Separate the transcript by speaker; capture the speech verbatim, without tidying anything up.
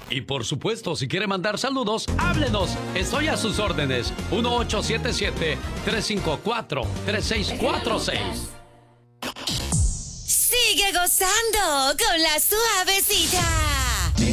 Speaker 1: Y por supuesto, si quiere mandar saludos, háblenos. Estoy a sus órdenes. uno ocho siete siete, tres cinco cuatro, tres seis cuatro seis.
Speaker 2: Sigue gozando con la suavecita.